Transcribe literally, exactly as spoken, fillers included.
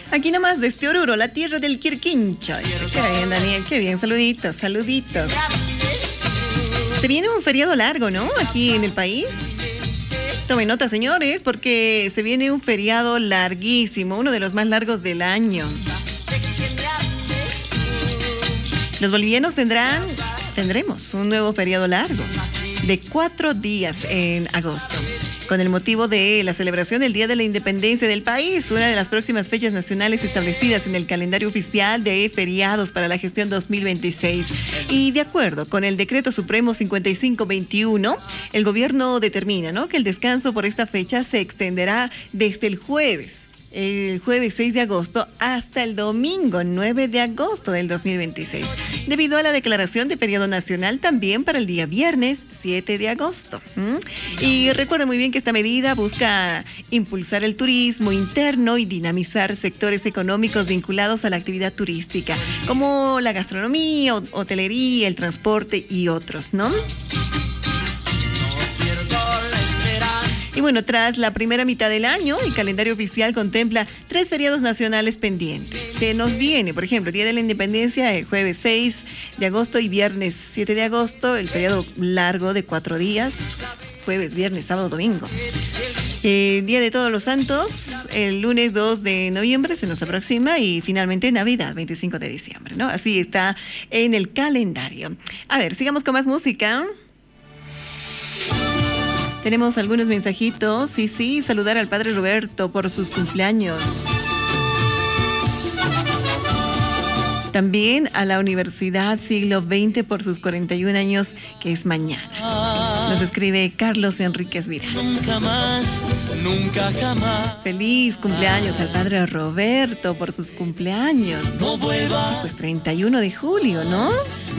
Aquí nomás desde Oruro, la tierra del Quirquincho. Qué bien, Daniel, qué bien. Saluditos, saluditos. Se viene un feriado largo, ¿no? Aquí en el país. Tomen nota, señores, porque se viene un feriado larguísimo, uno de los más largos del año. Los bolivianos tendrán, tendremos un nuevo feriado largo de cuatro días en agosto, con el motivo de la celebración del Día de la Independencia del país, una de las próximas fechas nacionales establecidas en el calendario oficial de feriados para la gestión dos mil veintiséis. Y de acuerdo con el Decreto Supremo cincuenta y cinco veintiuno, el gobierno determina, ¿no?, que el descanso por esta fecha se extenderá desde el jueves. El jueves seis de agosto hasta el domingo nueve de agosto del dos mil veintiséis, debido a la declaración de periodo nacional también para el día viernes siete de agosto. ¿Mm? Y recuerda muy bien que esta medida busca impulsar el turismo interno y dinamizar sectores económicos vinculados a la actividad turística, como la gastronomía, hotelería, el transporte y otros, ¿no? Y bueno, tras la primera mitad del año, el calendario oficial contempla tres feriados nacionales pendientes. Se nos viene, por ejemplo, Día de la Independencia, el jueves seis de agosto y viernes siete de agosto, el feriado largo de cuatro días, jueves, viernes, sábado, domingo. Eh, Día de Todos los Santos, el lunes dos de noviembre se nos aproxima, y finalmente Navidad, veinticinco de diciembre, ¿no? Así está en el calendario. A ver, sigamos con más música. Tenemos algunos mensajitos. Sí, sí, saludar al padre Roberto por sus cumpleaños. También a la Universidad Siglo veinte por sus cuarenta y un años, que es mañana. Nos escribe Carlos Enríquez Vidal. Nunca más, nunca jamás. Feliz cumpleaños al padre Roberto por sus cumpleaños. No vuelvas. Pues treinta y uno de julio, ¿no?